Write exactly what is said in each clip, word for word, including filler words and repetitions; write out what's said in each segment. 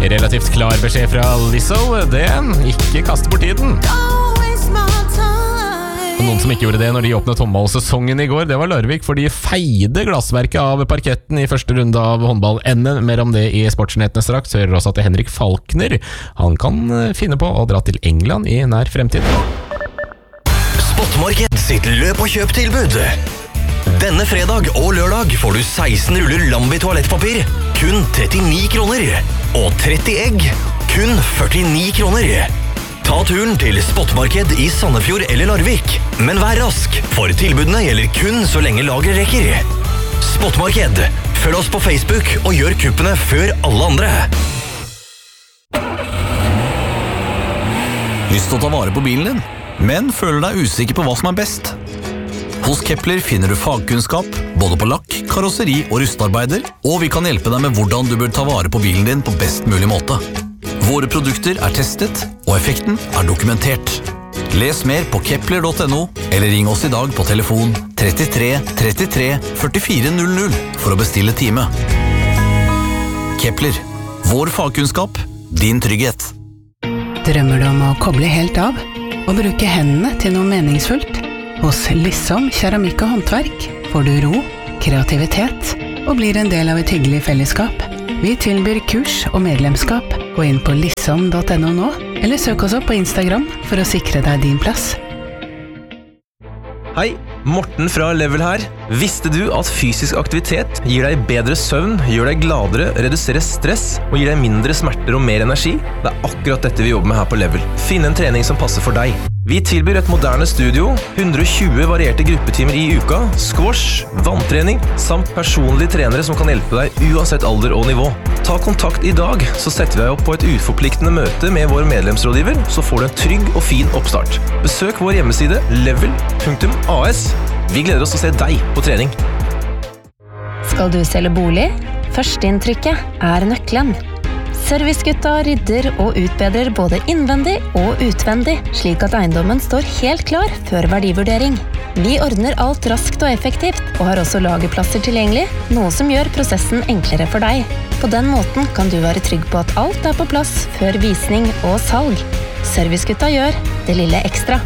Relativt klar beskjed fra Lizzo, det ikke kaste bort tiden. Og noen som ikke gjorde det når de åpnet håndballsesongen i går, det var Larvik, for de feide glassverket av parketten i første runde av håndball-N M. Mer om det i Sportsnyhetene straks. Hører også at Henrik Falkner, han kan finne på å dra til England i nær fremtid. Spotmarked sitt løp- og kjøptilbud. Denne fredag og lørdag får du seksten ruller Lambi toalettpapir, kun trettini kroner. Og tretti egg, kun førtini kroner. Ta turen til Spotmarked i Sandefjord eller Larvik. Men vær rask, for tilbudene gjelder kun så lenge lager rekker. Spotmarked. Følg oss på Facebook og gjør kuppene før alle andre. Lyst til å ta vare på bilen din, men føler deg usikker på hva som er best? Hos Kepler finner du fagkunnskap, både på lakk, karosseri og rustarbeider, og vi kan hjelpe deg med hvordan du bør ta vare på bilen din på best mulig måte. Våre produkter er testet, og effekten er dokumentert. Les mer på kepler punktum no, eller ring oss i dag på telefon trettitre trettitre førtifire null null for å bestille time. Kepler, vår fagkunnskap, din trygghet. Drømmer du om å koble helt av og bruke hendene til noe meningsfullt? Hos Lissom keramikk og håndverk får du ro, kreativitet og blir en del av et hyggelig fellesskap. Vi tilbyr kurs og medlemskap. Gå inn på lissom punktum no nå, eller søk oss opp på Instagram for å sikre deg din plass. Hei, Morten fra Level her. Visste du at fysisk aktivitet gir deg bedre søvn, gjør deg gladere, reduserer stress og gir deg mindre smerter og mer energi? Det er akkurat dette vi jobber med her på Level. Finn en trening som passer for deg. Vi tilbyr et moderne studio, hundre og tjue varierte gruppetimer i uka, squash, vanntrening, samt personlige trenere som kan hjelpe deg uansett alder og nivå. Ta kontakt i dag, så setter vi deg opp på et uforpliktende møte med vår medlemsrådgiver, så får du en trygg og fin oppstart. Besøk vår hjemmeside level punktum a s. Vi gleder oss til å se deg på trening. Skal du selge bolig? Førsteinntrykket er nøkkelen. Servicegutta rydder og utbedrer både innvendig og utvendig, slik at eiendommen står helt klar før verdivurdering. Vi ordner alt raskt og effektivt, og har også lagerplasser tilgjengelig, noe som gjør prosessen enklere for deg. På den måten kan du være trygg på at alt er på plass før visning og salg. Servicegutta gjør det lille ekstra.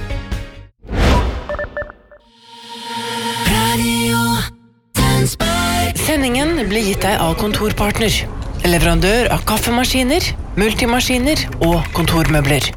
Sendingen blir gitt deg av Kontorpartner, leverandør av kaffemaskiner, multimaskiner og kontormøbler.